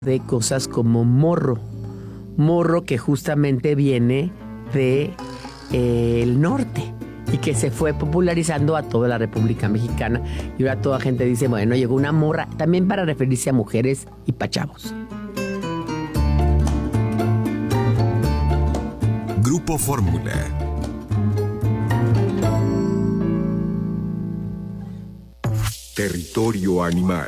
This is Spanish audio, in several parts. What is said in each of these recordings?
de cosas como morro. Morro que justamente viene de el norte y que se fue popularizando a toda la República Mexicana. Y ahora toda gente dice, bueno, llegó una morra, también para referirse a mujeres y pa' chavos. Grupo Fórmula. Territorio animal.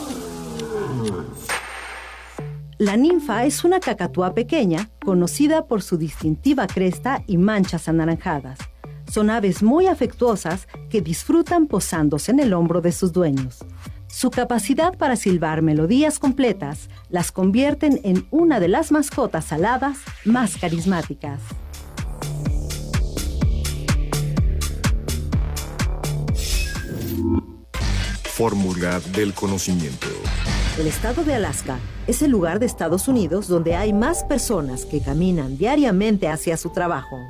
La ninfa es una cacatúa pequeña, conocida por su distintiva cresta y manchas anaranjadas. Son aves muy afectuosas que disfrutan posándose en el hombro de sus dueños. Su capacidad para silbar melodías completas las convierten en una de las mascotas aladas más carismáticas. Fórmula del conocimiento. El estado de Alaska es el lugar de Estados Unidos donde hay más personas que caminan diariamente hacia su trabajo.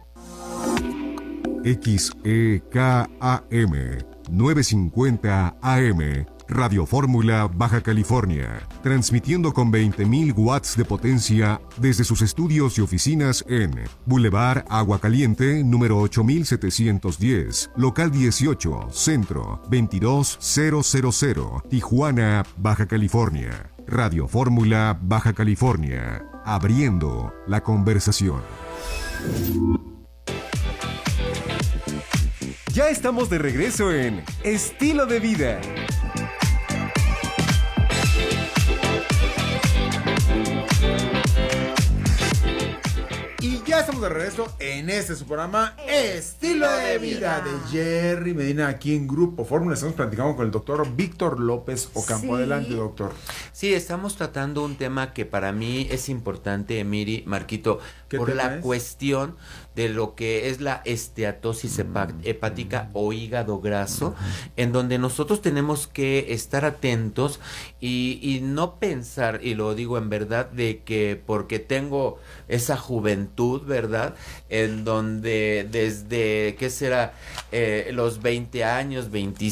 XEKAM 950 AM, Radio Fórmula, Baja California, transmitiendo con 20.000 watts de potencia desde sus estudios y oficinas en Boulevard Agua Caliente, número 8710, local 18, centro 22000, Tijuana, Baja California. Radio Fórmula, Baja California, abriendo la conversación. Ya estamos de regreso en Estilo de Vida. Y ya estamos de regreso en este su programa Estilo de Vida de Jerry Medina aquí en Grupo Fórmula. Estamos platicando con el doctor Víctor López Ocampo. Sí. Adelante, doctor. Sí, estamos tratando un tema que para mí es importante, Miri, Marquito, por la cuestión de lo que es la esteatosis hepática o hígado graso, en donde nosotros tenemos que estar atentos y no pensar, y lo digo en verdad, de que porque tengo esa juventud, ¿verdad? En donde desde, ¿qué será? Los 20 años,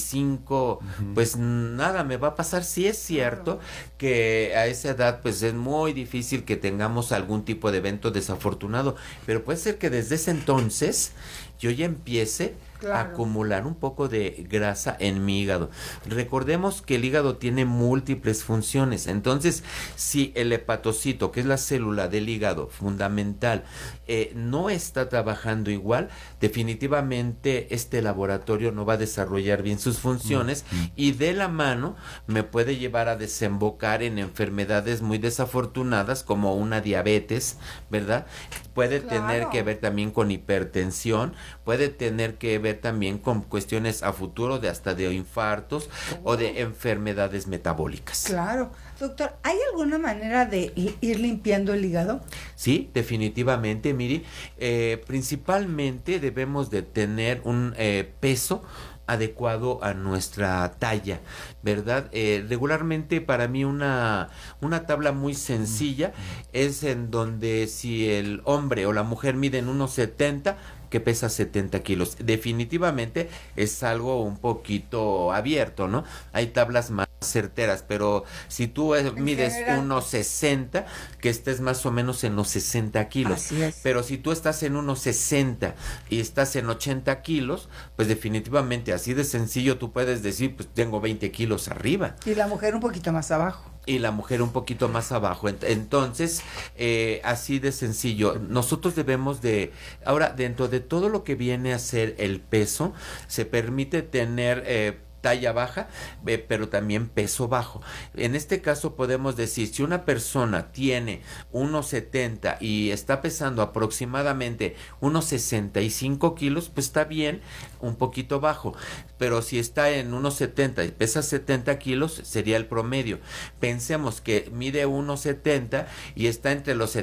25, pues nada me va a pasar. Sí es cierto que a esa edad pues es muy difícil que tengamos algún tipo de evento desafortunado, pero puede ser que desde ese entonces yo ya empiece a acumular un poco de grasa en mi hígado. Recordemos que el hígado tiene múltiples funciones, entonces si el hepatocito, que es la célula del hígado fundamental, no está trabajando igual, definitivamente este laboratorio no va a desarrollar bien sus funciones y de la mano me puede llevar a desembocar en enfermedades muy desafortunadas como una diabetes, ¿verdad? Puede tener que ver también con hipertensión, puede tener que ver también con cuestiones a futuro de hasta de infartos o de enfermedades metabólicas. Claro. Doctor, ¿hay alguna manera de ir limpiando el hígado? Sí, definitivamente, Miri. Principalmente debemos de tener un peso adecuado a nuestra talla, ¿verdad? Regularmente para mí una tabla muy sencilla es en donde si el hombre o la mujer miden unos 70, que pesa 70 kilos. Definitivamente es algo un poquito abierto, ¿no? Hay tablas más certeras, pero si tú mides unos 60, que estés más o menos en los 60 kilos. Así es. Pero si tú estás en unos 60 y estás en 80 kilos, pues definitivamente así de sencillo tú puedes decir, pues tengo 20 kilos arriba. Y la mujer un poquito más abajo. Y la mujer un poquito más abajo. Entonces, así de sencillo. Nosotros debemos de... Ahora, dentro de todo lo que viene a ser el peso, se permite tener... talla baja, pero también peso bajo. En este caso podemos decir, si una persona tiene unos 70 y está pesando aproximadamente unos 65 kilos, pues está bien, un poquito bajo. Pero si está en unos 70 y pesa 70 kilos, sería el promedio. Pensemos que mide unos 70 y está entre los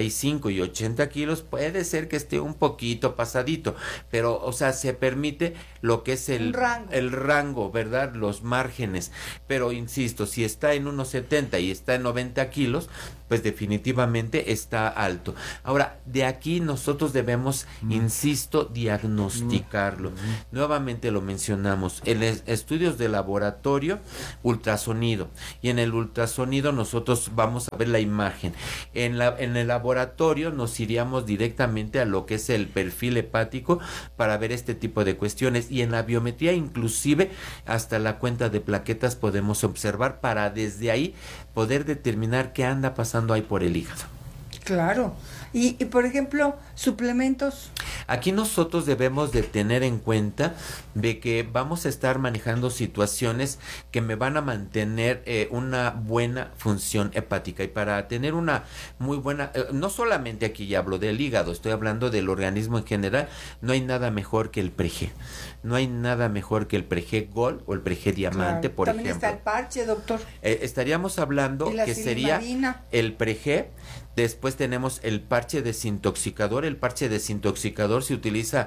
75 y 80 kilos, puede ser que esté un poquito pasadito, pero, o sea, se permite lo que es el rango, ¿verdad? Los márgenes. Pero insisto, si está en 1.70 y está en 90 kilos, pues definitivamente está alto. Ahora, de aquí nosotros debemos, insisto, diagnosticarlo. Nuevamente lo mencionamos, en estudios de laboratorio, ultrasonido. Y en el ultrasonido nosotros vamos a ver la imagen. En el laboratorio nos iríamos directamente a lo que es el perfil hepático para ver este tipo de cuestiones. Y en la biometría, inclusive, hasta la cuenta de plaquetas podemos observar para desde ahí poder determinar qué anda pasando ahí por el hígado. Claro. Y por ejemplo, suplementos. Aquí nosotros debemos de tener en cuenta de que vamos a estar manejando situaciones que me van a mantener una buena función hepática. Y para tener una muy buena, no solamente aquí ya hablo del hígado, estoy hablando del organismo en general, no hay nada mejor que el Preg. No hay nada mejor que el Preg Gold o el Preg Diamante, claro. Por También ejemplo. También está el parche, doctor. Estaríamos hablando que sería el Preg. Después tenemos el parche desintoxicador. El parche desintoxicador se utiliza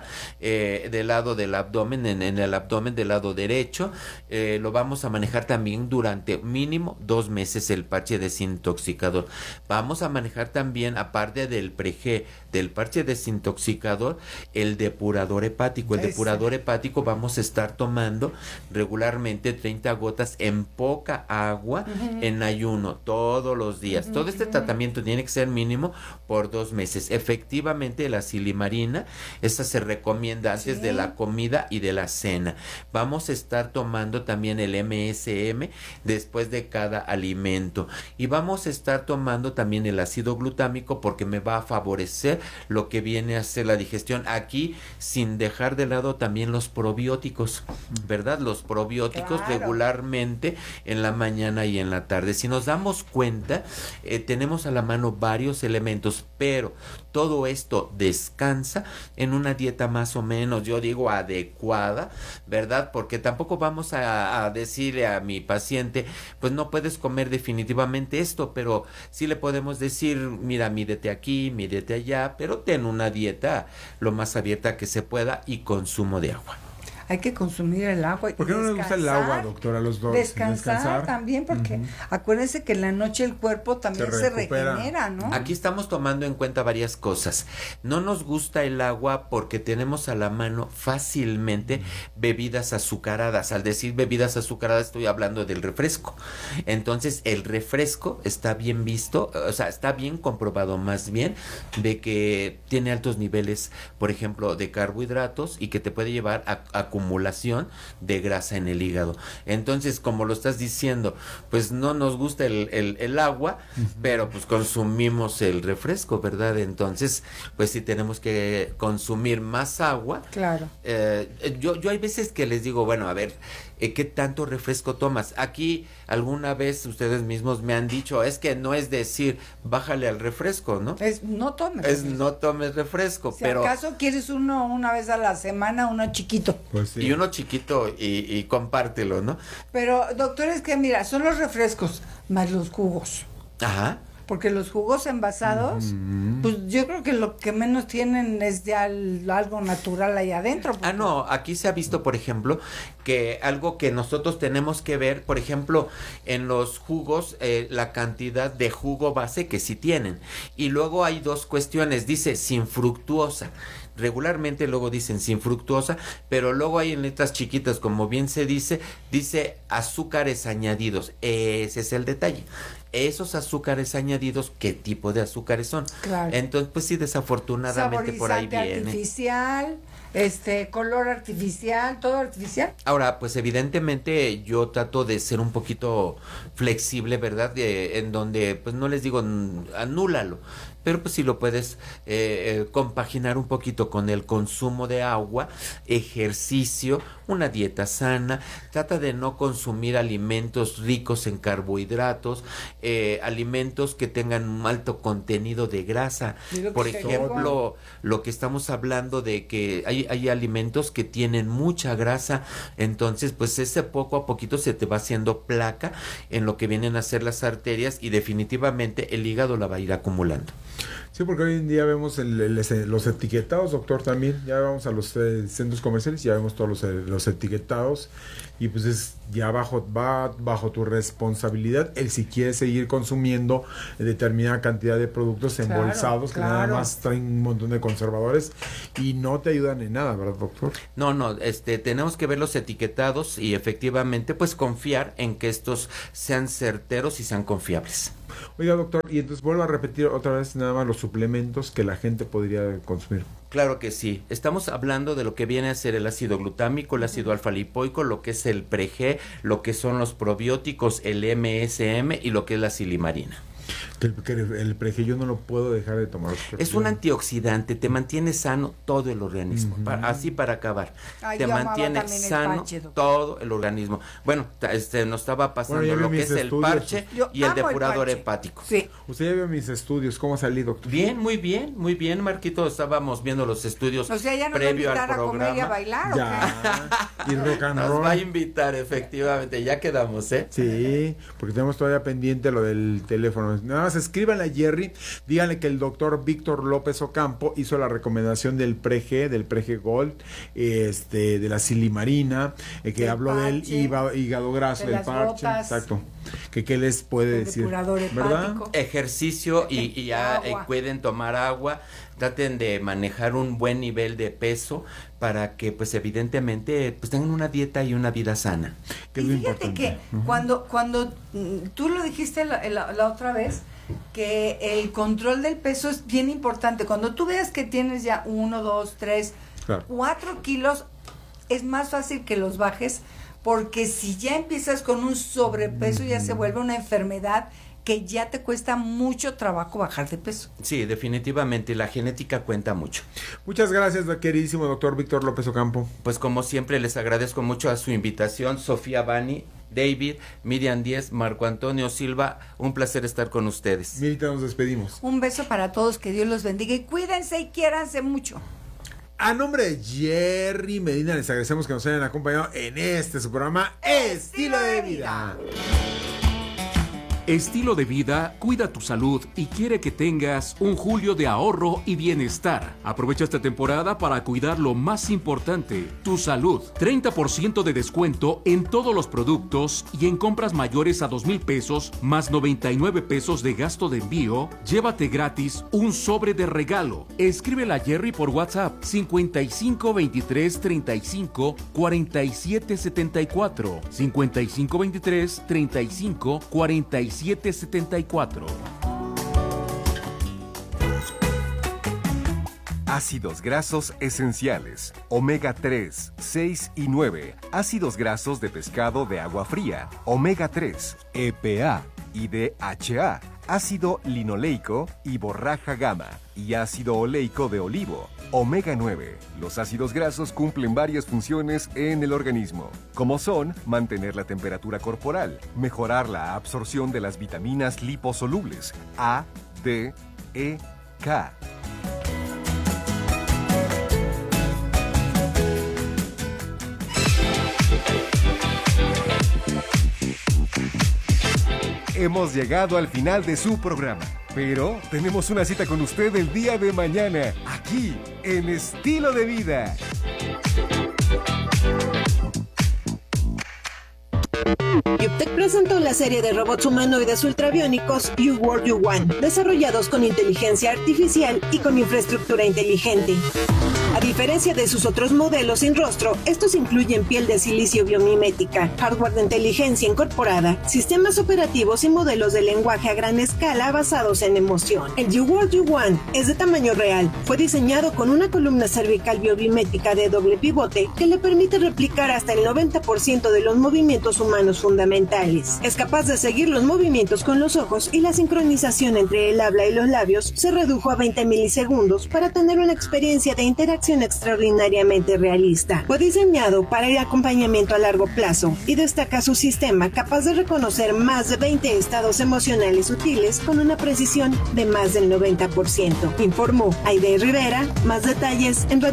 del lado del abdomen, en el abdomen del lado derecho. Lo vamos a manejar también durante mínimo 2 meses el parche desintoxicador. Vamos a manejar también, aparte del Preg, del parche desintoxicador, el depurador hepático. El depurador hepático vamos a estar tomando regularmente 30 gotas en poca agua en ayuno todos los días. Todo este tratamiento tiene que ser mínimo por 2 meses. Efectivamente, la silimarina, esta se recomienda antes de la comida y de la cena. Vamos a estar tomando también el MSM después de cada alimento. Y vamos a estar tomando también el ácido glutámico porque me va a favorecer lo que viene a ser la digestión. Aquí, sin dejar de lado también los probióticos, ¿verdad? Los probióticos regularmente en la mañana y en la tarde. Si nos damos cuenta, tenemos a la mano varios elementos, pero todo esto descansa en una dieta más o menos, yo digo, adecuada, ¿verdad? Porque tampoco vamos a decirle a mi paciente, pues no puedes comer definitivamente esto, pero sí le podemos decir, mira, mídete aquí, mídete allá, pero ten una dieta lo más abierta que se pueda y consumo de agua. Hay que consumir el agua. ¿Por qué no nos gusta el agua, doctora, a los dos? Descansar también, porque acuérdense que en la noche el cuerpo también se regenera, ¿no? Aquí estamos tomando en cuenta varias cosas. No nos gusta el agua porque tenemos a la mano fácilmente bebidas azucaradas. Al decir bebidas azucaradas estoy hablando del refresco. Entonces el refresco está bien visto, o sea, está bien comprobado más bien de que tiene altos niveles, por ejemplo, de carbohidratos y que te puede llevar a acumulación de grasa en el hígado. Entonces, como lo estás diciendo, pues no nos gusta el agua, pero pues consumimos el refresco, ¿verdad? Entonces, pues sí tenemos que consumir más agua. Claro. Yo hay veces que les digo, bueno, a ver, ¿qué tanto refresco tomas? Aquí alguna vez ustedes mismos me han dicho, es que no es decir, bájale al refresco, ¿no? No tomes. No tomes refresco, si pero... acaso quieres uno una vez a la semana, uno chiquito. Pues sí. Y uno chiquito y compártelo, ¿no? Pero, doctor, es que mira, son los refrescos más los jugos. Ajá. Porque los jugos envasados, pues yo creo que lo que menos tienen es ya algo natural ahí adentro. Porque... no, aquí se ha visto, por ejemplo, que algo que nosotros tenemos que ver, por ejemplo, en los jugos, la cantidad de jugo base que sí tienen. Y luego hay 2 cuestiones, dice sin fructuosa. Regularmente luego dicen sin fructuosa, pero luego hay en letras chiquitas, como bien se dice azúcares añadidos. Ese es el detalle. Esos azúcares añadidos, ¿qué tipo de azúcares son? Claro. Entonces, pues sí, desafortunadamente por ahí viene. Artificial, color artificial, todo artificial. Ahora, pues evidentemente yo trato de ser un poquito flexible, ¿verdad? En donde, pues no les digo anúlalo, pero pues si lo puedes compaginar un poquito con el consumo de agua, ejercicio, una dieta sana, trata de no consumir alimentos ricos en carbohidratos, alimentos que tengan un alto contenido de grasa. Por ejemplo, lo que estamos hablando de que hay alimentos que tienen mucha grasa, entonces pues ese poco a poquito se te va haciendo placa en lo que vienen a ser las arterias y definitivamente el hígado la va a ir acumulando. Sí, porque hoy en día vemos los etiquetados, doctor, también. Ya vamos a los centros comerciales y ya vemos todos los etiquetados. Y pues va bajo tu responsabilidad el si quieres seguir consumiendo determinada cantidad de productos embolsados que nada más traen un montón de conservadores y no te ayudan en nada, ¿verdad, doctor? No, tenemos que ver los etiquetados y efectivamente pues confiar en que estos sean certeros y sean confiables. Oiga, doctor, y entonces vuelvo a repetir otra vez nada más los suplementos que la gente podría consumir. Claro que sí. Estamos hablando de lo que viene a ser el ácido glutámico, el ácido alfa-lipoico, lo que es el pre-G, lo que son los probióticos, el MSM y lo que es la silimarina. El pre-G yo no lo puedo dejar de tomar. Es un antioxidante, te mantiene sano todo el organismo, así para acabar. Te mantiene sano todo el organismo. Bueno, nos estaba pasando lo que es el parche y el depurador hepático. Sí. Usted ya vio mis estudios, ¿cómo salí, doctor? Bien, muy bien, Marquito, estábamos viendo los estudios previo al programa. A comer y a bailar, ya. Y rock and roll. Nos va a invitar, efectivamente, ya quedamos, ¿eh? Sí, porque tenemos todavía pendiente lo del teléfono. Nada más escríbanle a Jerry, díganle que el doctor Víctor López Ocampo hizo la recomendación del pre-G, del pre-G Gold, de la silimarina, que habló del hígado graso, del parche, exacto. ¿Qué les puede decir? ¿Verdad? Ejercicio y pueden tomar agua, traten de manejar un buen nivel de peso para que pues evidentemente pues tengan una dieta y una vida sana. Y fíjate que cuando tú lo dijiste la otra vez, que el control del peso es bien importante. Cuando tú veas que tienes ya 1, 2, 3, 4 kilos, es más fácil que los bajes, porque si ya empiezas con un sobrepeso ya se vuelve una enfermedad que ya te cuesta mucho trabajo bajar de peso. Sí, definitivamente, la genética cuenta mucho. Muchas gracias, queridísimo doctor Víctor López Ocampo. Pues como siempre les agradezco mucho a su invitación, Sofía Bani, David, Miriam Díez, Marco Antonio Silva, un placer estar con ustedes. Mirita, nos despedimos. Un beso para todos, que Dios los bendiga y cuídense y quiéranse mucho. A nombre de Jerry Medina, les agradecemos que nos hayan acompañado en su programa Estilo de Vida. Estilo de Vida cuida tu salud y quiere que tengas un julio de ahorro y bienestar. Aprovecha esta temporada para cuidar lo más importante, tu salud. 30% de descuento en todos los productos y en compras mayores a 2,000 pesos más 99 pesos de gasto de envío, llévate gratis un sobre de regalo. Escríbele a Jerry por WhatsApp 55 23 35 47 74 55 23 35 47 774. Ácidos grasos esenciales, omega 3, 6 y 9, ácidos grasos de pescado de agua fría, omega 3, EPA y DHA, ácido linoleico y borraja gamma y ácido oleico de olivo, omega 9. Los ácidos grasos cumplen varias funciones en el organismo, como son mantener la temperatura corporal, mejorar la absorción de las vitaminas liposolubles A, D, E, K. Hemos llegado al final de su programa, pero tenemos una cita con usted el día de mañana, aquí, en Estilo de Vida. Yuptec presentó la serie de robots humanoides ultrabiónicos You World You Want, desarrollados con inteligencia artificial y con infraestructura inteligente. A diferencia de sus otros modelos sin rostro, estos incluyen piel de silicio biomimética, hardware de inteligencia incorporada, sistemas operativos y modelos de lenguaje a gran escala basados en emoción. El You World You Want es de tamaño real. Fue diseñado con una columna cervical biomimética de doble pivote que le permite replicar hasta el 90% de los movimientos humanos fundamentales. Es capaz de seguir los movimientos con los ojos y la sincronización entre el habla y los labios se redujo a 20 milisegundos para tener una experiencia de interacción extraordinariamente realista. Fue diseñado para el acompañamiento a largo plazo y destaca su sistema capaz de reconocer más de 20 estados emocionales sutiles con una precisión de más del 90%. Informó Aide Rivera. Más detalles en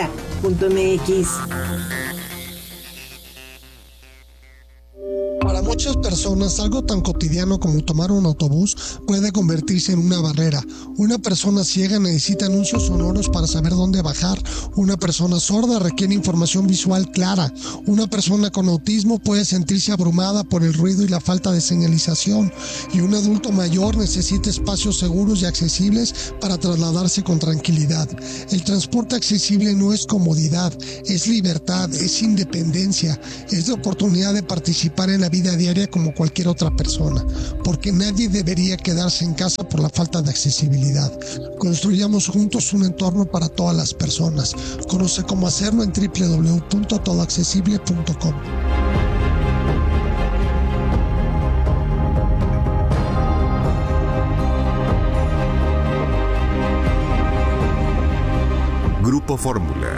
radioformula.mx. Para muchos muchas personas, algo tan cotidiano como tomar un autobús puede convertirse en una barrera. Una persona ciega necesita anuncios sonoros para saber dónde bajar. Una persona sorda requiere información visual clara. Una persona con autismo puede sentirse abrumada por el ruido y la falta de señalización. Y un adulto mayor necesita espacios seguros y accesibles para trasladarse con tranquilidad. El transporte accesible no es comodidad, es libertad, es independencia, es la oportunidad de participar en la vida diaria como cualquier otra persona, porque nadie debería quedarse en casa por la falta de accesibilidad. Construyamos juntos un entorno para todas las personas. Conoce cómo hacerlo en www.todoaccesible.com. Grupo Fórmula.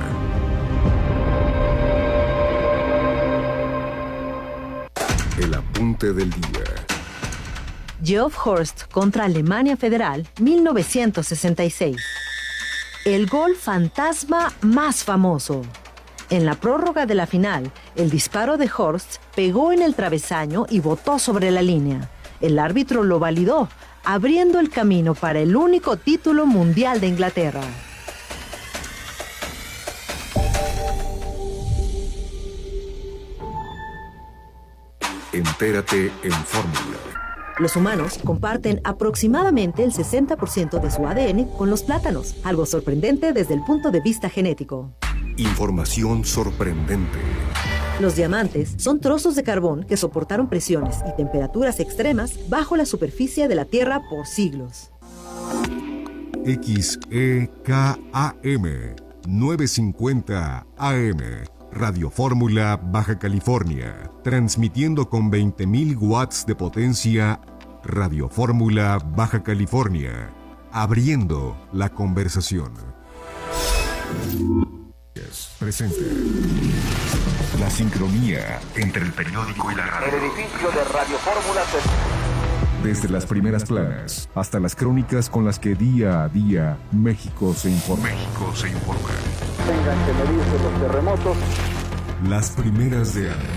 El apunte del día. Geoff Horst contra Alemania Federal, 1966. El gol fantasma más famoso. En la prórroga de la final, el disparo de Horst pegó en el travesaño y botó sobre la línea. El árbitro lo validó, abriendo el camino para el único título mundial de Inglaterra. Entérate en Fórmula. Los humanos comparten aproximadamente el 60% de su ADN con los plátanos, algo sorprendente desde el punto de vista genético. Información sorprendente. Los diamantes son trozos de carbón que soportaron presiones y temperaturas extremas bajo la superficie de la Tierra por siglos. XEKAM 950 AM. Radio Fórmula, Baja California, transmitiendo con 20.000 watts de potencia. Radio Fórmula, Baja California, abriendo la conversación. Presente. La sincronía entre el periódico y la radio. El edificio de Radio Fórmula. Desde las primeras planas hasta las crónicas con las que día a día México se informa. Tengan que medirse los terremotos. Las primeras de año.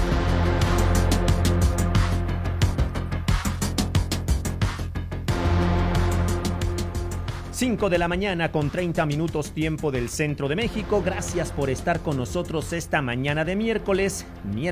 Cinco de la mañana con 30 minutos tiempo del centro de México. Gracias por estar con nosotros esta mañana de miércoles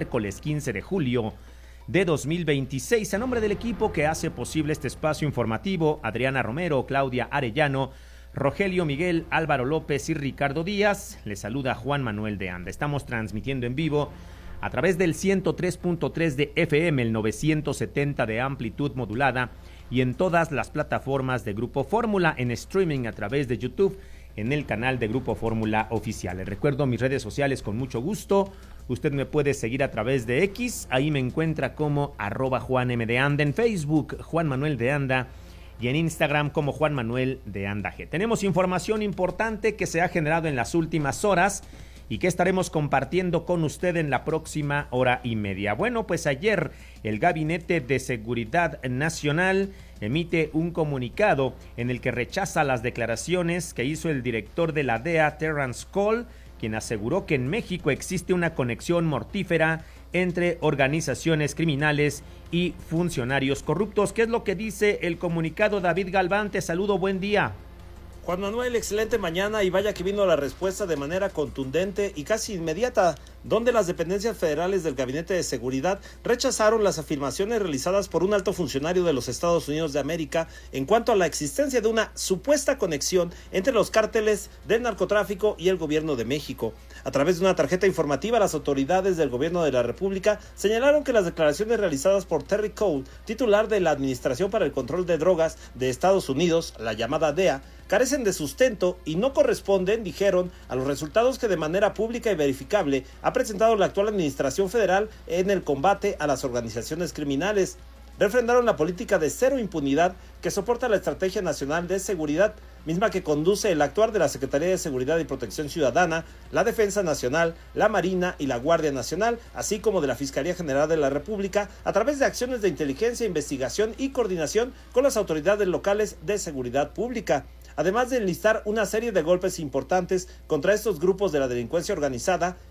15 de julio de 2026. A nombre del equipo que hace posible este espacio informativo, Adriana Romero, Claudia Arellano, Rogelio Miguel, Álvaro López y Ricardo Díaz, les saluda Juan Manuel de Anda. Estamos transmitiendo en vivo a través del 103.3 de FM, el 970 de amplitud modulada y en todas las plataformas de Grupo Fórmula, en streaming a través de YouTube, en el canal de Grupo Fórmula Oficial. Les recuerdo mis redes sociales con mucho gusto. Usted me puede seguir a través de X, ahí me encuentra como @JuanM_de_Anda, en Facebook Juan Manuel de Anda y en Instagram como Juan Manuel de Anda G. Tenemos información importante que se ha generado en las últimas horas y que estaremos compartiendo con usted en la próxima hora y media. Bueno, pues ayer el Gabinete de Seguridad Nacional emite un comunicado en el que rechaza las declaraciones que hizo el director de la DEA, Terrence Cole, quien aseguró que en México existe una conexión mortífera entre organizaciones criminales y funcionarios corruptos. ¿Qué es lo que dice el comunicado? David Galván, te saludo, buen día. Juan Manuel, excelente mañana, y vaya que vino la respuesta de manera contundente y casi inmediata, donde las dependencias federales del Gabinete de Seguridad rechazaron las afirmaciones realizadas por un alto funcionario de los Estados Unidos de América en cuanto a la existencia de una supuesta conexión entre los cárteles del narcotráfico y el gobierno de México. A través de una tarjeta informativa, las autoridades del gobierno de la República señalaron que las declaraciones realizadas por Terry Cole, titular de la Administración para el Control de Drogas de Estados Unidos, la llamada DEA, carecen de sustento y no corresponden, dijeron, a los resultados que de manera pública y verificable ha presentado la actual administración federal en el combate a las organizaciones criminales. Refrendaron la política de cero impunidad que soporta la Estrategia Nacional de Seguridad, misma que conduce el actuar de la Secretaría de Seguridad y Protección Ciudadana, la Defensa Nacional, la Marina y la Guardia Nacional, así como de la Fiscalía General de la República, a través de acciones de inteligencia, investigación y coordinación con las autoridades locales de seguridad pública. Además de enlistar una serie de golpes importantes contra estos grupos de la delincuencia organizada,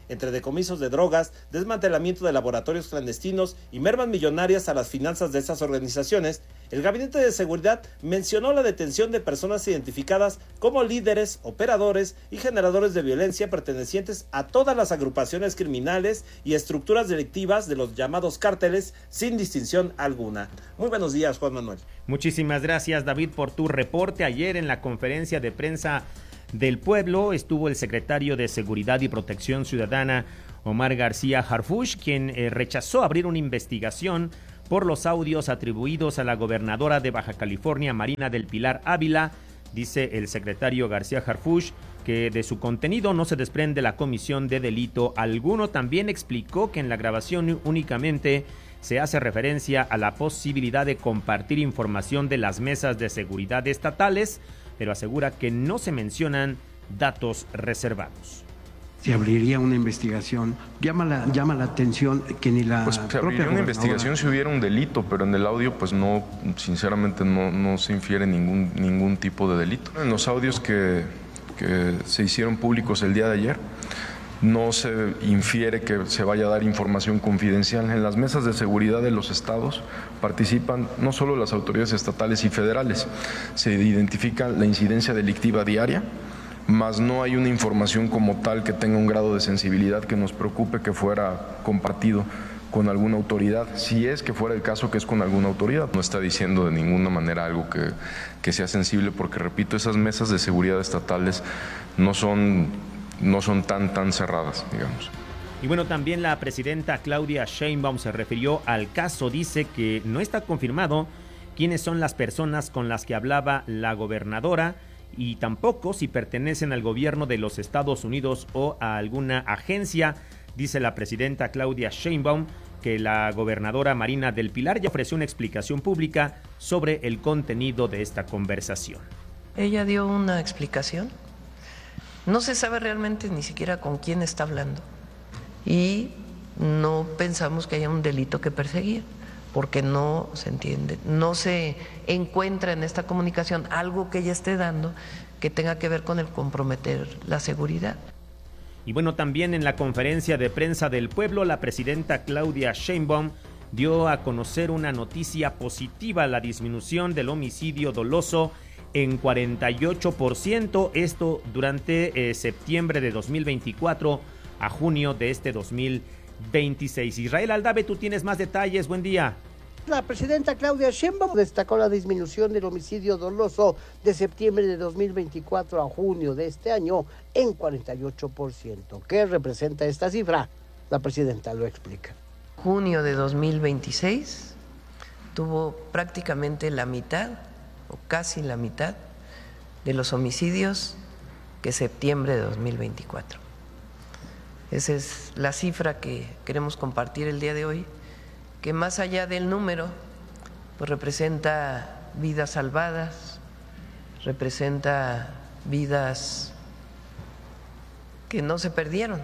entre decomisos de drogas, desmantelamiento de laboratorios clandestinos y mermas millonarias a las finanzas de estas organizaciones, el Gabinete de Seguridad mencionó la detención de personas identificadas como líderes, operadores y generadores de violencia pertenecientes a todas las agrupaciones criminales y estructuras delictivas de los llamados cárteles sin distinción alguna. Muy buenos días, Juan Manuel. Muchísimas gracias, David, por tu reporte. Ayer en la conferencia de prensa del Pueblo estuvo el secretario de Seguridad y Protección Ciudadana, Omar García Harfuch, quien rechazó abrir una investigación por los audios atribuidos a la gobernadora de Baja California, Marina del Pilar Ávila. Dice el secretario García Harfuch que de su contenido no se desprende la comisión de delito alguno. También explicó que en la grabación únicamente se hace referencia a la posibilidad de compartir información de las mesas de seguridad estatales, pero asegura que no se mencionan datos reservados. Se abriría una investigación, llama la atención que ni la pues se abriría una investigación si hubiera un delito, pero en el audio pues no, sinceramente no se infiere ningún tipo de delito. En los audios que se hicieron públicos el día de ayer no se infiere que se vaya a dar información confidencial. En las mesas de seguridad de los estados participan no solo las autoridades estatales y federales, se identifica la incidencia delictiva diaria, mas no hay una información como tal que tenga un grado de sensibilidad que nos preocupe que fuera compartido con alguna autoridad. Si es que fuera el caso que es con alguna autoridad, no está diciendo de ninguna manera algo que sea sensible, porque repito, esas mesas de seguridad estatales no son tan cerradas, digamos. Y bueno, también la presidenta Claudia Sheinbaum se refirió al caso. Dice que no está confirmado quiénes son las personas con las que hablaba la gobernadora y tampoco si pertenecen al gobierno de los Estados Unidos o a alguna agencia. Dice la presidenta Claudia Sheinbaum que la gobernadora Marina del Pilar ya ofreció una explicación pública sobre el contenido de esta conversación. Ella dio una explicación. No se sabe realmente ni siquiera con quién está hablando y no pensamos que haya un delito que perseguir, porque no se entiende, no se encuentra en esta comunicación algo que ella esté dando que tenga que ver con el comprometer la seguridad. Y bueno, también en la conferencia de prensa del Pueblo, la presidenta Claudia Sheinbaum dio a conocer una noticia positiva: la disminución del homicidio doloso en 48%, esto durante septiembre de 2024 a junio de este 2026. Israel Aldave, tú tienes más detalles, buen día. La presidenta Claudia Sheinbaum destacó la disminución del homicidio doloso de septiembre de 2024 a junio de este año en 48%. ¿Qué representa esta cifra? La presidenta lo explica. Junio de 2026 tuvo prácticamente la mitad o casi la mitad de los homicidios que septiembre de 2024. Esa es la cifra que queremos compartir el día de hoy, que más allá del número, pues representa vidas salvadas, representa vidas que no se perdieron.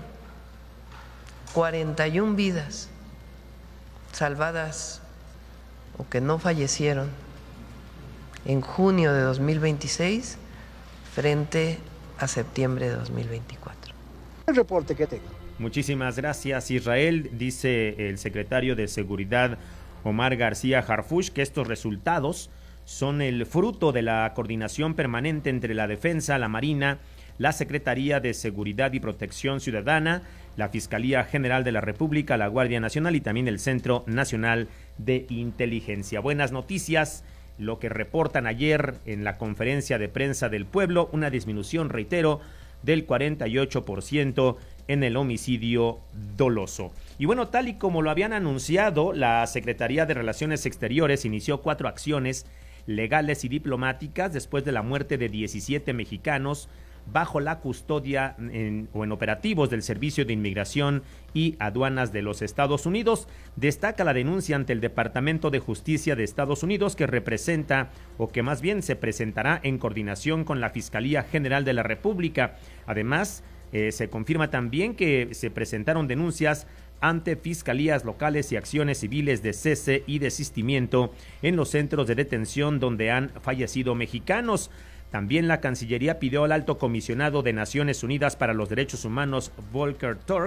41 vidas salvadas o que no fallecieron en junio de 2026 frente a septiembre de 2024. El reporte que tengo. Muchísimas gracias, Israel. Dice el secretario de Seguridad, Omar García Harfuch, que estos resultados son el fruto de la coordinación permanente entre la Defensa, la Marina, la Secretaría de Seguridad y Protección Ciudadana, la Fiscalía General de la República, la Guardia Nacional y también el Centro Nacional de Inteligencia. Buenas noticias, lo que reportan ayer en la conferencia de prensa del Pueblo, una disminución, reitero, del 48% en el homicidio doloso. Y bueno, tal y como lo habían anunciado, la Secretaría de Relaciones Exteriores inició 4 acciones legales y diplomáticas después de la muerte de 17 mexicanos bajo la custodia en operativos del Servicio de Inmigración y Aduanas de los Estados Unidos. Destaca la denuncia ante el Departamento de Justicia de Estados Unidos, que representa, o que más bien se presentará en coordinación con la Fiscalía General de la República. Además, se confirma también que se presentaron denuncias ante fiscalías locales y acciones civiles de cese y desistimiento en los centros de detención donde han fallecido mexicanos. También la Cancillería pidió al Alto Comisionado de Naciones Unidas para los Derechos Humanos, Volker Turk,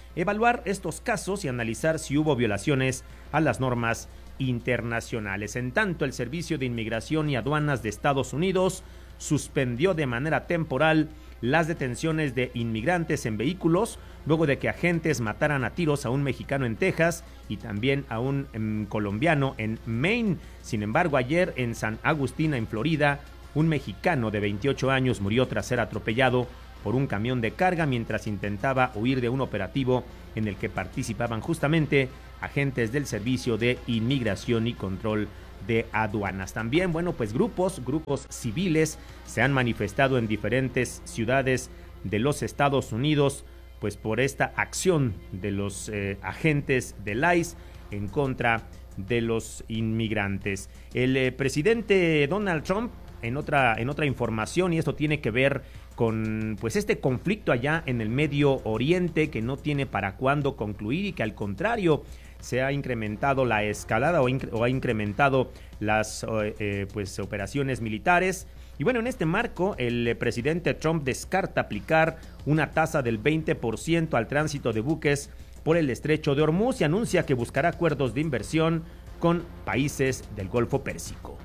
evaluar estos casos y analizar si hubo violaciones a las normas internacionales. En tanto, el Servicio de Inmigración y Aduanas de Estados Unidos suspendió de manera temporal las detenciones de inmigrantes en vehículos luego de que agentes mataran a tiros a un mexicano en Texas y también a un colombiano en Maine. Sin embargo, ayer en San Agustín, en Florida, un mexicano de 28 años murió tras ser atropellado por un camión de carga mientras intentaba huir de un operativo en el que participaban justamente agentes del Servicio de Inmigración y Control de Aduanas. También, pues grupos civiles se han manifestado en diferentes ciudades de los Estados Unidos, pues por esta acción de los agentes del ICE en contra de los inmigrantes. El presidente Donald Trump, en otra información, y esto tiene que ver con pues este conflicto allá en el Medio Oriente que no tiene para cuándo concluir y que al contrario se ha incrementado la escalada o ha incrementado las operaciones militares. Y bueno, en este marco, el presidente Trump descarta aplicar una tasa del 20% al tránsito de buques por el estrecho de Hormuz y anuncia que buscará acuerdos de inversión con países del Golfo Pérsico.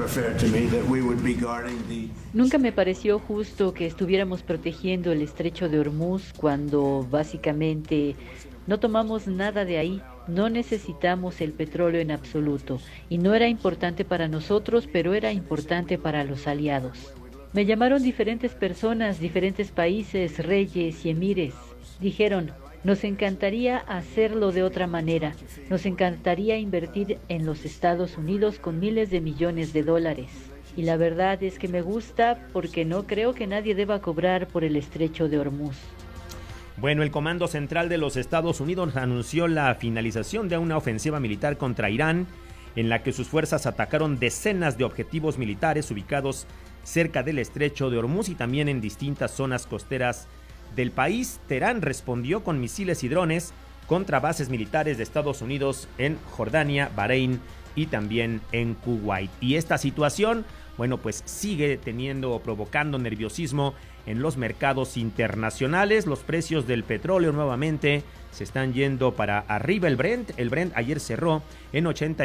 Nunca me pareció justo que estuviéramos protegiendo el estrecho de Hormuz cuando básicamente no tomamos nada de ahí. No necesitamos el petróleo en absoluto y no era importante para nosotros, pero era importante para los aliados. Me llamaron diferentes personas, diferentes países, reyes y emires. Dijeron: nos encantaría hacerlo de otra manera. Nos encantaría invertir en los Estados Unidos con miles de millones de dólares. Y la verdad es que me gusta porque no creo que nadie deba cobrar por el estrecho de Hormuz. Bueno, el Comando Central de los Estados Unidos anunció la finalización de una ofensiva militar contra Irán, en la que sus fuerzas atacaron decenas de objetivos militares ubicados cerca del estrecho de Hormuz y también en distintas zonas costeras del país. Teherán respondió con misiles y drones contra bases militares de Estados Unidos en Jordania, Bahrein y también en Kuwait. Y esta situación, pues sigue provocando nerviosismo en los mercados internacionales. Los precios del petróleo nuevamente se están yendo para arriba. El Brent ayer cerró en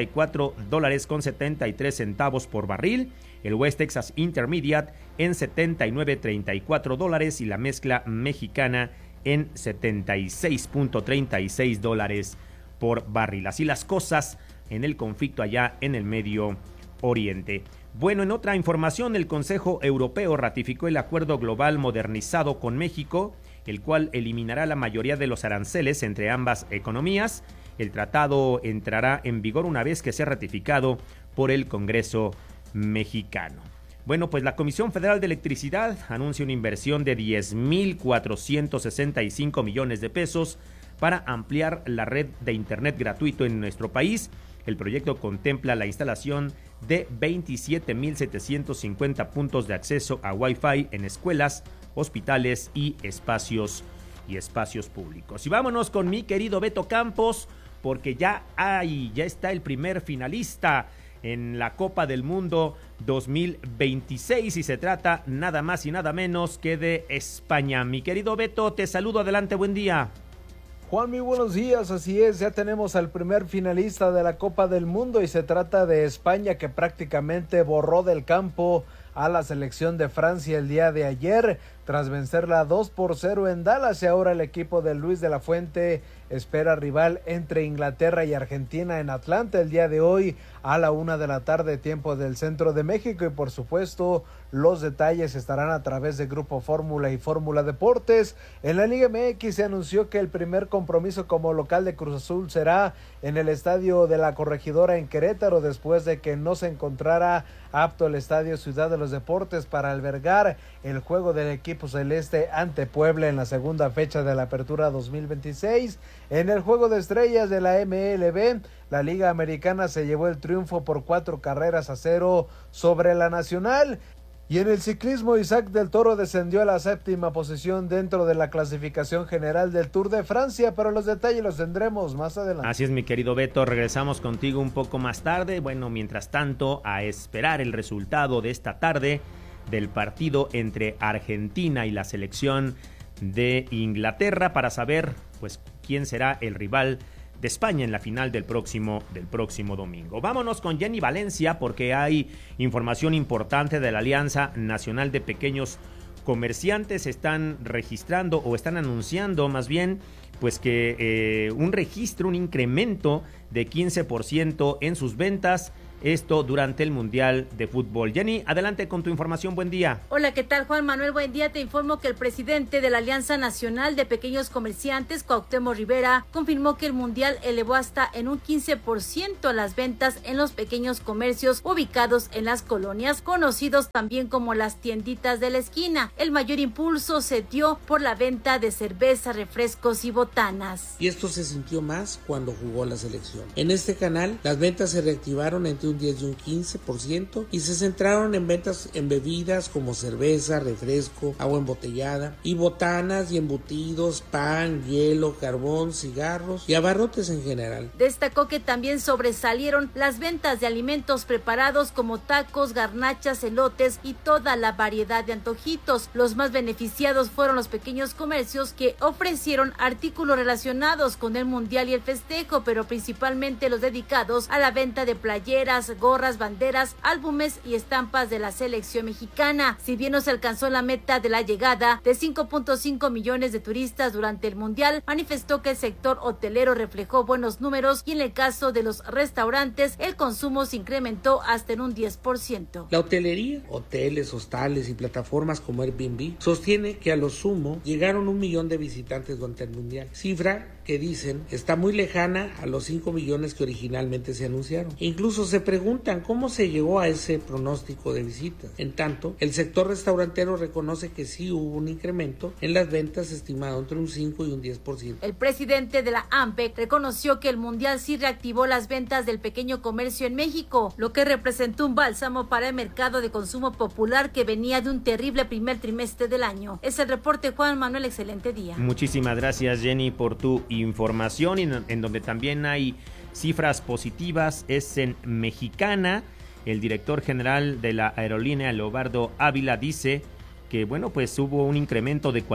$84.73 por barril. El West Texas Intermediate en $79.34 y la mezcla mexicana en $76.36 por barril. Así las cosas en el conflicto allá en el Medio Oriente. Bueno, en otra información, el Consejo Europeo ratificó el acuerdo global modernizado con México, el cual eliminará la mayoría de los aranceles entre ambas economías. El tratado entrará en vigor una vez que sea ratificado por el Congreso mexicano. Bueno, pues la Comisión Federal de Electricidad anuncia una inversión de 10,465 millones de pesos para ampliar la red de internet gratuito en nuestro país. El proyecto contempla la instalación de 27,750 puntos de acceso a Wi-Fi en escuelas, hospitales y espacios públicos. Y vámonos con mi querido Beto Campos, porque ya está el primer finalista en la Copa del Mundo 2026 y se trata nada más y nada menos que de España. Mi querido Beto, te saludo, adelante, buen día. Juan, muy buenos días, así es, ya tenemos al primer finalista de la Copa del Mundo y se trata de España, que prácticamente borró del campo a la selección de Francia el día de ayer tras vencerla 2-0 en Dallas, y ahora el equipo de Luis de la Fuente espera rival entre Inglaterra y Argentina en Atlanta el día de hoy a la 1:00 p.m, tiempo del centro de México, y por supuesto los detalles estarán a través de Grupo Fórmula y Fórmula Deportes. En la Liga MX se anunció que el primer compromiso como local de Cruz Azul será en el estadio de la Corregidora en Querétaro, después de que no se encontrara apto el estadio Ciudad de los Deportes para albergar el juego del equipo celeste ante Puebla en la segunda fecha de la Apertura 2026. En el juego de estrellas de la MLB, la Liga Americana se llevó el triunfo por 4-0 sobre la Nacional. Y en el ciclismo, Isaac del Toro descendió a la 7ª posición dentro de la clasificación general del Tour de Francia, pero los detalles los tendremos más adelante. Así es, mi querido Beto, regresamos contigo un poco más tarde. Bueno, mientras tanto, a esperar el resultado de esta tarde del partido entre Argentina y la selección de Inglaterra para saber pues quién será el rival de España en la final del próximo domingo. Vámonos con Jenny Valencia porque hay información importante de la Alianza Nacional de Pequeños Comerciantes. Están registrando o están anunciando más bien pues que un incremento de 15% en sus ventas. Esto durante el Mundial de Fútbol. Jenny, adelante con tu información. Buen día. Hola, ¿qué tal, Juan Manuel? Buen día. Te informo que el presidente de la Alianza Nacional de Pequeños Comerciantes, Cuauhtémoc Rivera, confirmó que el Mundial elevó hasta en un 15% las ventas en los pequeños comercios ubicados en las colonias, conocidos también como las tienditas de la esquina. El mayor impulso se dio por la venta de cerveza, refrescos y botanas. Y esto se sintió más cuando jugó la selección. En este canal, las ventas se reactivaron entre un 10 y un 15% y se centraron en ventas en bebidas como cerveza, refresco, agua embotellada y botanas y embutidos, pan, hielo, carbón, cigarros y abarrotes en general. Destacó que también sobresalieron las ventas de alimentos preparados como tacos, garnachas, elotes y toda la variedad de antojitos. Los más beneficiados fueron los pequeños comercios que ofrecieron artículos relacionados con el mundial y el festejo, pero principalmente los dedicados a la venta de playeras, gorras, banderas, álbumes y estampas de la selección mexicana. Si bien no se alcanzó la meta de la llegada de 5.5 millones de turistas durante el mundial, manifestó que el sector hotelero reflejó buenos números y en el caso de los restaurantes el consumo se incrementó hasta en un 10%. La hotelería, hoteles, hostales y plataformas como Airbnb sostiene que a lo sumo llegaron 1 millón de visitantes durante el mundial, cifra que dicen está muy lejana a los 5 millones que originalmente se anunciaron. Incluso se preguntan cómo se llegó a ese pronóstico de visitas. En tanto, el sector restaurantero reconoce que sí hubo un incremento en las ventas estimado entre un 5 y un 10%. El presidente de la AMPEC reconoció que el mundial sí reactivó las ventas del pequeño comercio en México, lo que representó un bálsamo para el mercado de consumo popular que venía de un terrible primer trimestre del año. Es el reporte, Juan Manuel, excelente día. Muchísimas gracias, Jenny, por tu información. En donde también hay cifras positivas es en Mexicana. El director general de la aerolínea, Leobardo Ávila, dice que pues hubo un incremento de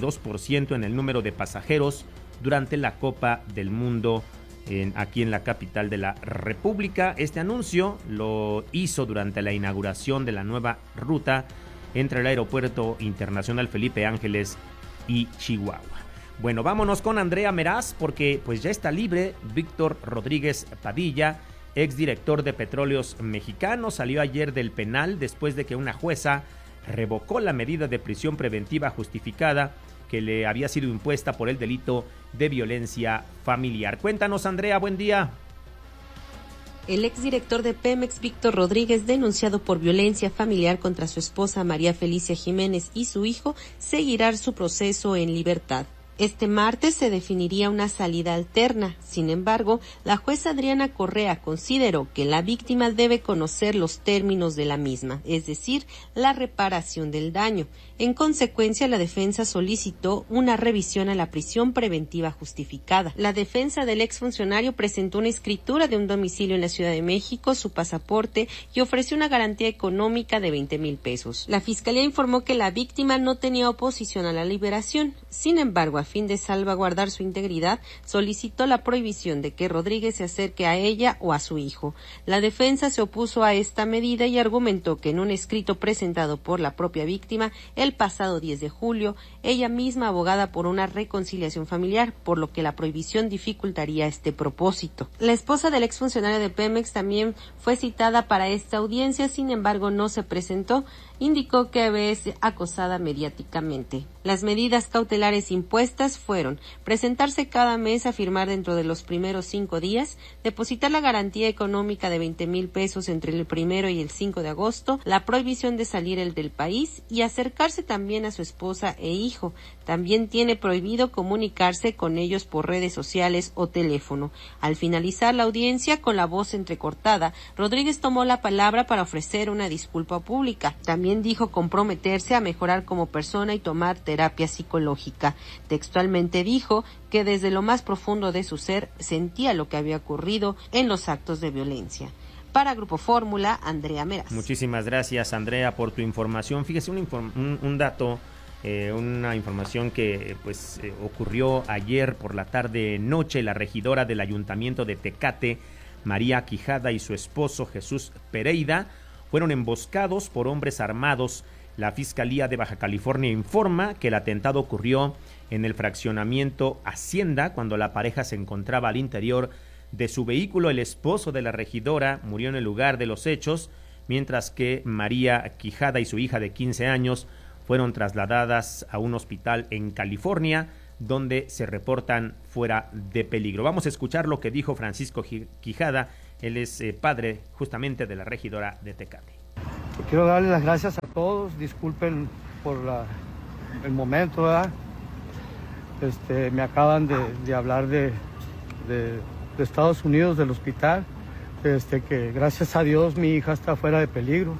42% en el número de pasajeros durante la Copa del Mundo aquí en la capital de la República. Este anuncio lo hizo durante la inauguración de la nueva ruta entre el Aeropuerto Internacional Felipe Ángeles y Chihuahua. Bueno, vámonos con Andrea Meraz porque pues ya está libre Víctor Rodríguez Padilla, exdirector de Petróleos Mexicanos. Salió ayer del penal después de que una jueza revocó la medida de prisión preventiva justificada que le había sido impuesta por el delito de violencia familiar. Cuéntanos, Andrea, buen día. El exdirector de Pemex, Víctor Rodríguez, denunciado por violencia familiar contra su esposa María Felicia Jiménez y su hijo, seguirá su proceso en libertad. Este martes se definiría una salida alterna. Sin embargo, la jueza Adriana Correa consideró que la víctima debe conocer los términos de la misma, es decir, la reparación del daño. En consecuencia, la defensa solicitó una revisión a la prisión preventiva justificada. La defensa del exfuncionario presentó una escritura de un domicilio en la Ciudad de México, su pasaporte y ofreció una garantía económica de 20,000 pesos. La fiscalía informó que la víctima no tenía oposición a la liberación. Sin embargo, a fin de salvaguardar su integridad, solicitó la prohibición de que Rodríguez se acerque a ella o a su hijo. La defensa se opuso a esta medida y argumentó que en un escrito presentado por la propia víctima el pasado 10 de julio, ella misma abogada por una reconciliación familiar, por lo que la prohibición dificultaría este propósito. La esposa del exfuncionario de Pemex también fue citada para esta audiencia, sin embargo no se presentó. Indicó que es acosada mediáticamente. Las medidas cautelares impuestas fueron presentarse cada mes a firmar dentro de los primeros 5 días, depositar la garantía económica de 20,000 pesos entre el 1 y el 5 de agosto, la prohibición de salir del país y acercarse también a su esposa e hijo. También tiene prohibido comunicarse con ellos por redes sociales o teléfono. Al finalizar la audiencia, con la voz entrecortada, Rodríguez tomó la palabra para ofrecer una disculpa pública. También dijo comprometerse a mejorar como persona y tomar terapia psicológica. Textualmente dijo que desde lo más profundo de su ser sentía lo que había ocurrido en los actos de violencia. Para Grupo Fórmula, Andrea Meraz. Muchísimas gracias, Andrea, por tu información. Fíjese un dato Una información que pues ocurrió ayer por la tarde-noche. La regidora del Ayuntamiento de Tecate, María Quijada, y su esposo Jesús Pereira fueron emboscados por hombres armados. La Fiscalía de Baja California informa que el atentado ocurrió en el fraccionamiento Hacienda cuando la pareja se encontraba al interior de su vehículo. El esposo de la regidora murió en el lugar de los hechos, mientras que María Quijada y su hija de 15 años fueron trasladadas a un hospital en California, donde se reportan fuera de peligro. Vamos a escuchar lo que dijo Francisco Quijada. Él es padre justamente de la regidora de Tecate. Quiero darle las gracias a todos, disculpen por el momento, ¿verdad? Me acaban de hablar de Estados Unidos, del hospital, que gracias a Dios mi hija está fuera de peligro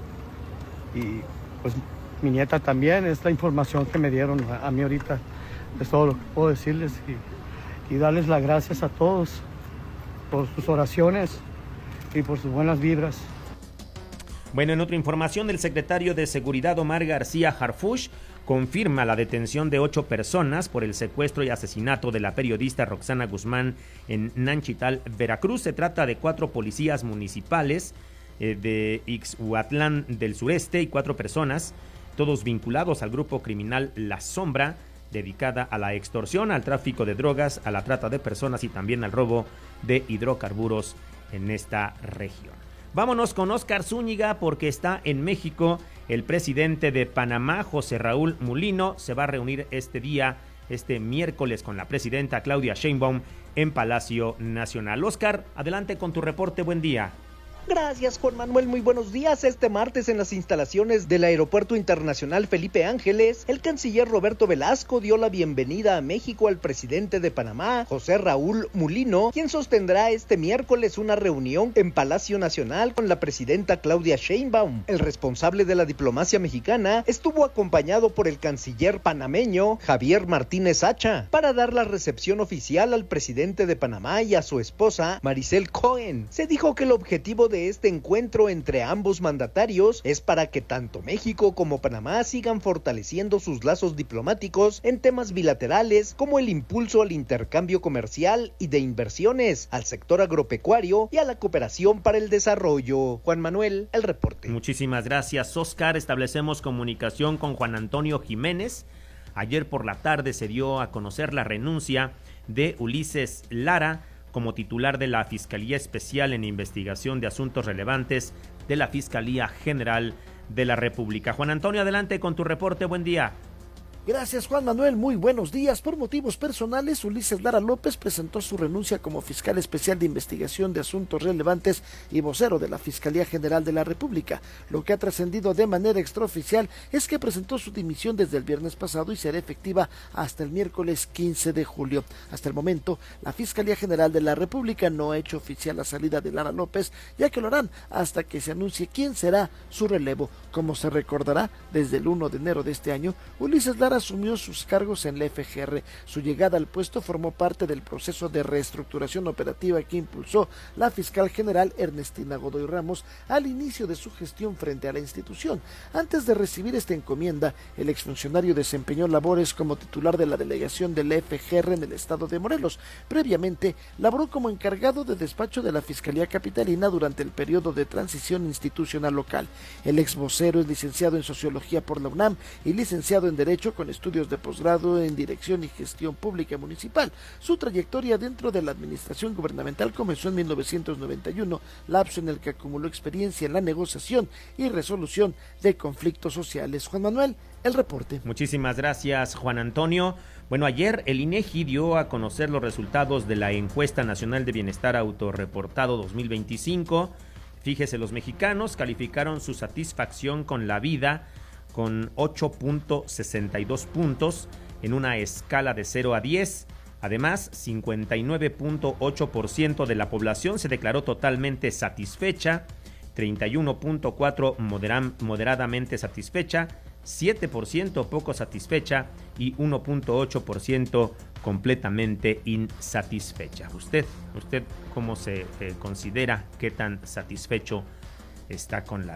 y pues mi nieta también. Es la información que me dieron a mí ahorita, es todo lo que puedo decirles y darles las gracias a todos por sus oraciones y por sus buenas vibras. Bueno, en otra información, el secretario de Seguridad Omar García Harfuch confirma la detención de 8 personas por el secuestro y asesinato de la periodista Roxana Guzmán en Nanchital, Veracruz. Se trata de 4 policías municipales de Ixhuatlán del Sureste y 4 personas, todos vinculados al grupo criminal La Sombra, dedicada a la extorsión, al tráfico de drogas, a la trata de personas y también al robo de hidrocarburos en esta región. Vámonos con Óscar Zúñiga porque está en México. El presidente de Panamá, José Raúl Mulino, se va a reunir este miércoles con la presidenta Claudia Sheinbaum en Palacio Nacional. Óscar, adelante con tu reporte, buen día. Gracias, Juan Manuel, muy buenos días. Este martes en las instalaciones del Aeropuerto Internacional Felipe Ángeles, el canciller Roberto Velasco dio la bienvenida a México al presidente de Panamá, José Raúl Mulino, quien sostendrá este miércoles una reunión en Palacio Nacional con la presidenta Claudia Sheinbaum. El responsable de la diplomacia mexicana estuvo acompañado por el canciller panameño Javier Martínez Hacha para dar la recepción oficial al presidente de Panamá y a su esposa Maricel Cohen. Se dijo que el objetivo de este encuentro entre ambos mandatarios es para que tanto México como Panamá sigan fortaleciendo sus lazos diplomáticos en temas bilaterales como el impulso al intercambio comercial y de inversiones, al sector agropecuario y a la cooperación para el desarrollo. Juan Manuel, el reporte. Muchísimas gracias, Óscar. Establecemos comunicación con Juan Antonio Jiménez. Ayer por la tarde se dio a conocer la renuncia de Ulises Lara como titular de la Fiscalía Especial en Investigación de Asuntos Relevantes de la Fiscalía General de la República. Juan Antonio, adelante con tu reporte, buen día. Gracias, Juan Manuel, muy buenos días. Por motivos personales, Ulises Lara López presentó su renuncia como fiscal especial de investigación de asuntos relevantes y vocero de la Fiscalía General de la República. Lo que ha trascendido de manera extraoficial es que presentó su dimisión desde el viernes pasado y será efectiva hasta el miércoles 15 de julio. Hasta el momento, la Fiscalía General de la República no ha hecho oficial la salida de Lara López, ya que lo harán hasta que se anuncie quién será su relevo. Como se recordará, desde el 1 de enero de este año, Ulises Lara asumió sus cargos en la FGR. Su llegada al puesto formó parte del proceso de reestructuración operativa que impulsó la fiscal general Ernestina Godoy Ramos al inicio de su gestión frente a la institución. Antes de recibir esta encomienda, el exfuncionario desempeñó labores como titular de la delegación de la FGR en el estado de Morelos. Previamente, laboró como encargado de despacho de la Fiscalía Capitalina durante el periodo de transición institucional local. El ex vocero es licenciado en Sociología por la UNAM y licenciado en Derecho con estudios de posgrado en Dirección y Gestión Pública Municipal. Su trayectoria dentro de la administración gubernamental comenzó en 1991, lapso en el que acumuló experiencia en la negociación y resolución de conflictos sociales. Juan Manuel, el reporte. Muchísimas gracias, Juan Antonio. Bueno, ayer el INEGI dio a conocer los resultados de la Encuesta Nacional de Bienestar Autorreportado 2025. Fíjese, los mexicanos calificaron su satisfacción con la vida con 8.62 puntos en una escala de 0 a 10. Además, 59.8% de la población se declaró totalmente satisfecha, 31.4% moderadamente satisfecha, 7% poco satisfecha y 1.8% completamente insatisfecha. ¿Usted cómo se considera, qué tan satisfecho está con la vida?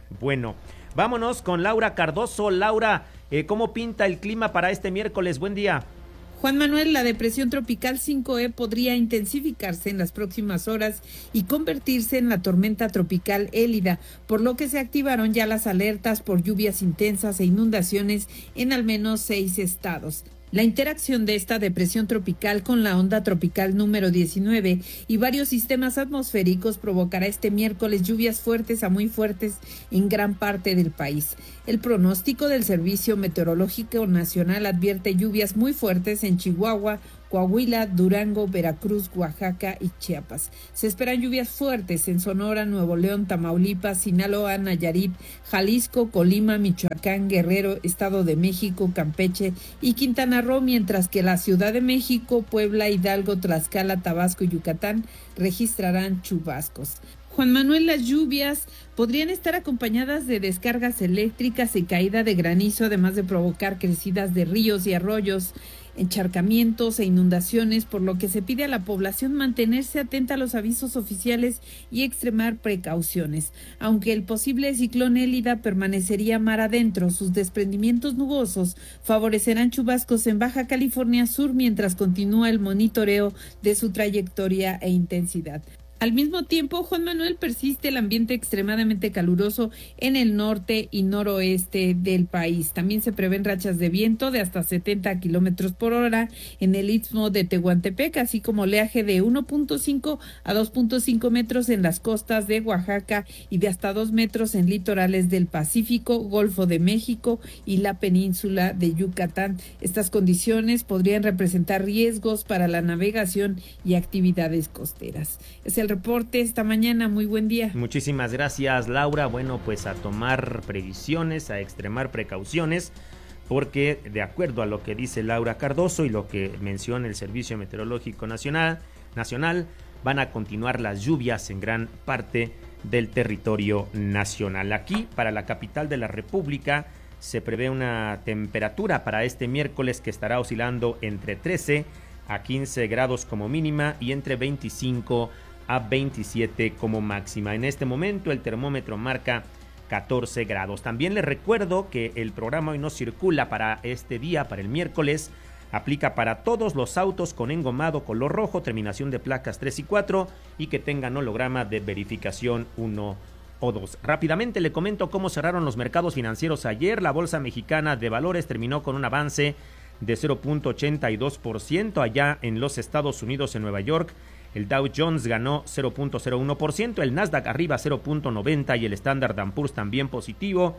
Bueno, vámonos con Laura Cardoso. Laura, ¿cómo pinta el clima para este miércoles? Buen día. Juan Manuel, la depresión tropical 5E podría intensificarse en las próximas horas y convertirse en la tormenta tropical Élida, por lo que se activaron ya las alertas por lluvias intensas e inundaciones en al menos 6 estados. La interacción de esta depresión tropical con la onda tropical número 19 y varios sistemas atmosféricos provocará este miércoles lluvias fuertes a muy fuertes en gran parte del país. El pronóstico del Servicio Meteorológico Nacional advierte lluvias muy fuertes en Chihuahua, Coahuila, Durango, Veracruz, Oaxaca y Chiapas. Se esperan lluvias fuertes en Sonora, Nuevo León, Tamaulipas, Sinaloa, Nayarit, Jalisco, Colima, Michoacán, Guerrero, Estado de México, Campeche y Quintana Roo, mientras que la Ciudad de México, Puebla, Hidalgo, Tlaxcala, Tabasco y Yucatán registrarán chubascos. Juan Manuel, las lluvias podrían estar acompañadas de descargas eléctricas y caída de granizo, además de provocar crecidas de ríos y arroyos, encharcamientos e inundaciones, por lo que se pide a la población mantenerse atenta a los avisos oficiales y extremar precauciones. Aunque el posible ciclón Élida permanecería mar adentro, sus desprendimientos nubosos favorecerán chubascos en Baja California Sur mientras continúa el monitoreo de su trayectoria e intensidad. Al mismo tiempo, Juan Manuel, persiste el ambiente extremadamente caluroso en el norte y noroeste del país. También se prevén rachas de viento de hasta 70 kilómetros por hora en el istmo de Tehuantepec, así como oleaje de 1.5 a 2.5 metros en las costas de Oaxaca y de hasta 2 metros en litorales del Pacífico, Golfo de México y la península de Yucatán. Estas condiciones podrían representar riesgos para la navegación y actividades costeras. Es el reporte esta mañana. Muy buen día. Muchísimas gracias, Laura. Bueno, pues a tomar previsiones, a extremar precauciones, porque de acuerdo a lo que dice Laura Cardoso y lo que menciona el Servicio Meteorológico Nacional, van a continuar las lluvias en gran parte del territorio nacional. Aquí, para la capital de la República, se prevé una temperatura para este miércoles que estará oscilando entre 13 a 15 grados como mínima y entre 25 a 27 como máxima. En este momento el termómetro marca 14 grados. También les recuerdo que el programa Hoy No Circula para este día, para el miércoles, aplica para todos los autos con engomado color rojo, terminación de placas 3 y 4 y que tengan holograma de verificación 1 o 2. Rápidamente le comento cómo cerraron los mercados financieros ayer. La Bolsa Mexicana de Valores terminó con un avance de 0.82% allá en los Estados Unidos, en Nueva York. El Dow Jones ganó 0.01%, el Nasdaq arriba 0.90% y el Standard & Poor's también positivo,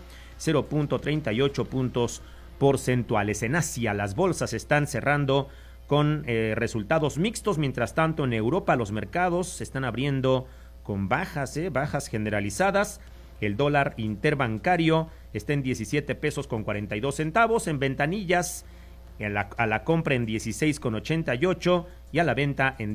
0.38 puntos porcentuales. En Asia las bolsas están cerrando con resultados mixtos. Mientras tanto, en Europa los mercados se están abriendo con bajas generalizadas. El dólar interbancario está en 17 pesos con 42 centavos, en ventanillas a la compra en 16,88 y a la venta en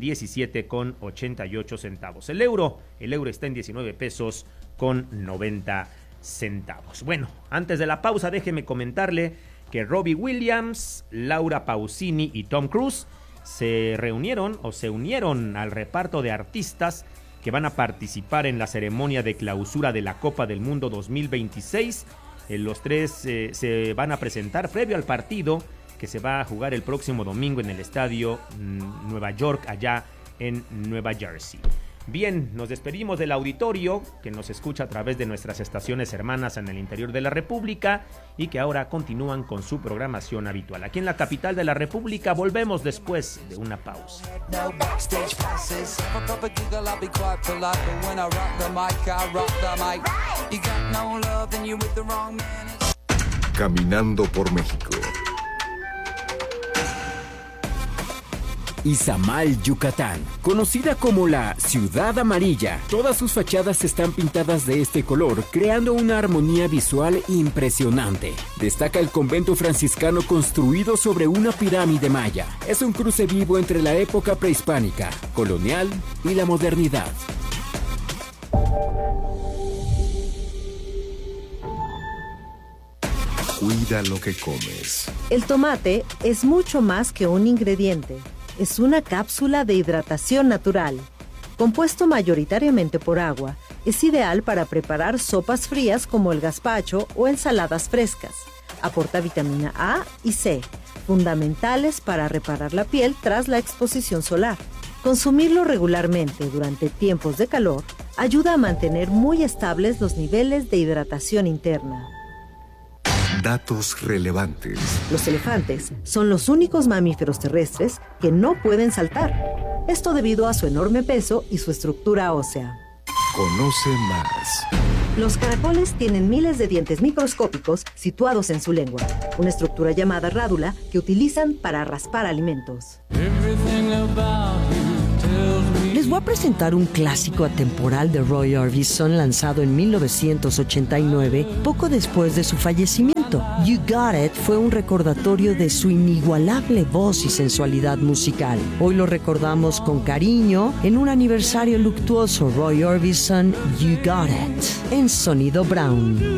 17,88 centavos. El euro está en 19 pesos con 90 centavos. Bueno, antes de la pausa déjeme comentarle que Robbie Williams, Laura Pausini y Tom Cruise se unieron al reparto de artistas que van a participar en la ceremonia de clausura de la Copa del Mundo 2026. Los tres se van a presentar previo al partido que se va a jugar el próximo domingo en el estadio Nueva York, allá en Nueva Jersey. Bien, nos despedimos del auditorio que nos escucha a través de nuestras estaciones hermanas en el interior de la República y que ahora continúan con su programación habitual. Aquí en la capital de la República volvemos después de una pausa. Caminando por México. Izamal, Yucatán, conocida como la Ciudad Amarilla. Todas sus fachadas están pintadas de este color, creando una armonía visual impresionante. Destaca el convento franciscano construido sobre una pirámide maya. Es un cruce vivo entre la época prehispánica, colonial y la modernidad. Cuida lo que comes. El tomate es mucho más que un ingrediente. Es una cápsula de hidratación natural. Compuesto mayoritariamente por agua, Es ideal para preparar sopas frías como el gazpacho o ensaladas frescas. Aporta vitamina A y C, fundamentales para reparar la piel tras la exposición solar. Consumirlo regularmente durante tiempos de calor ayuda a mantener muy estables los niveles de hidratación interna. Datos relevantes. Los elefantes son los únicos mamíferos terrestres que no pueden saltar. Esto debido a su enorme peso y su estructura ósea. Conoce más. Los caracoles tienen miles de dientes microscópicos situados en su lengua, una estructura llamada rádula que utilizan para raspar alimentos. Les voy a presentar un clásico atemporal de Roy Orbison lanzado en 1989, poco después de su fallecimiento. You Got It fue un recordatorio de su inigualable voz y sensualidad musical. Hoy lo recordamos con cariño en un aniversario luctuoso. Roy Orbison, You Got It, en Sonido Brown.